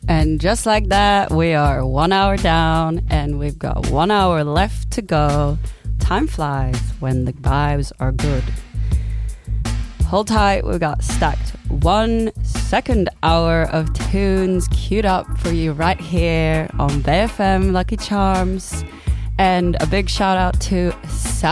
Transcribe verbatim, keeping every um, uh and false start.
And just like that, we are one hour down and we've got one hour left to go. Time flies when the vibes are good. Hold tight, we've got stacked one second hour of tunes queued up for you right here on B F M Lucky Charms. And a big shout out to Sam.